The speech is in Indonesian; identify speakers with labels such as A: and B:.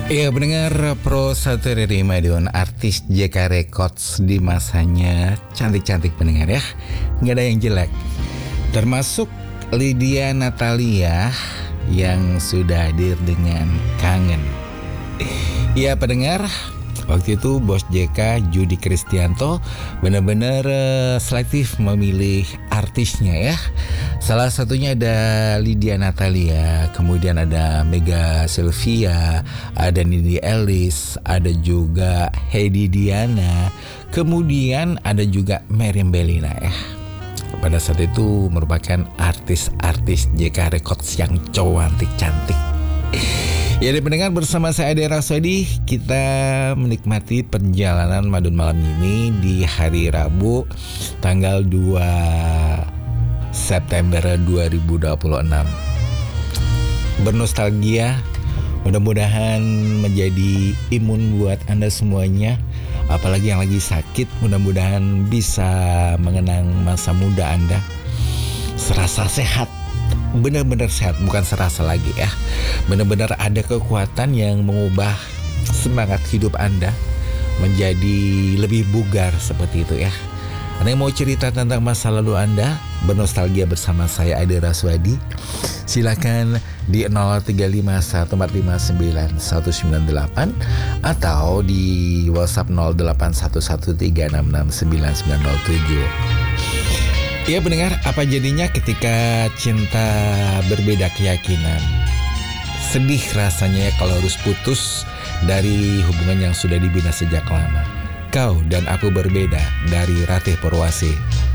A: Iya pendengar Pro 1 dari Madiun, artis JK Records di masanya cantik-cantik pendengar ya, nggak ada yang jelek. Termasuk Lydia Natalia yang sudah hadir dengan Kangen. Iya pendengar, waktu itu bos JK Judi Kristianto benar-benar selektif memilih artisnya ya. Salah satunya ada Lydia Natalia, kemudian ada Mega Sylvia, ada Nindi Ellis, ada juga Heidi Diana, kemudian ada juga Meriam Bellina ya. Pada saat itu merupakan artis-artis JK Records yang cantik. Ya, pendengar, bersama saya Ade Raswadi, kita menikmati perjalanan Madun malam ini di hari Rabu tanggal 2 September 2026. Bernostalgia, mudah-mudahan menjadi imun buat Anda semuanya. Apalagi yang lagi sakit, mudah-mudahan bisa mengenang masa muda Anda. Serasa sehat, benar-benar sehat, bukan serasa lagi ya. Benar-benar ada kekuatan yang mengubah semangat hidup Anda menjadi lebih bugar seperti itu ya. Anda yang mau cerita tentang masa lalu Anda, bernostalgia bersama saya Ade Raswadi, silakan di 0351459198 atau di WhatsApp 0811366997. Ya pendengar, apa jadinya ketika cinta berbeda keyakinan? Sedih rasanya kalau harus putus dari hubungan yang sudah dibina sejak lama. Kau dan aku berbeda, dari Ratih Purwasi.